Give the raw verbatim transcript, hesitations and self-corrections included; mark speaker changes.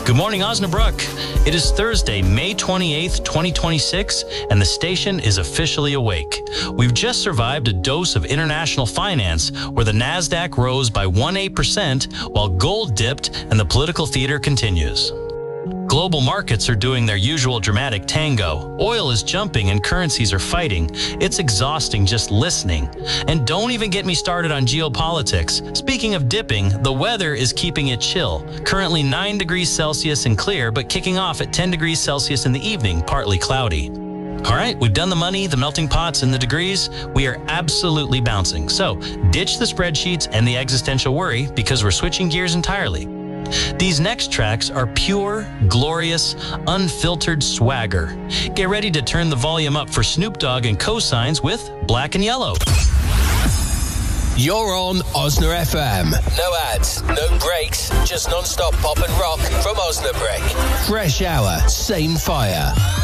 Speaker 1: Good morning, Osnabrück. It is Thursday, May twenty-eighth, twenty twenty-six, and the station is officially awake. We've just survived a dose of international finance where the NASDAQ rose by one point eight percent while gold dipped and the political theater continues. Global markets are doing their usual dramatic tango. Oil is jumping and currencies are fighting. It's exhausting just listening. And don't even get me started on geopolitics. Speaking of dipping, the weather is keeping it chill. Currently nine degrees Celsius and clear, but kicking off at ten degrees Celsius in the evening, partly cloudy. All right, we've done the money, the melting pots, and the degrees. We are absolutely bouncing. So ditch the spreadsheets and the existential worry because we're switching gears entirely. These next tracks are pure, glorious, unfiltered swagger. Get ready to turn the volume up for Snoop Dogg and Cosigns with Black and Yellow.
Speaker 2: You're on Osna F M. No ads, no breaks, just non-stop pop and rock from Osnabrück. Fresh hour, same fire.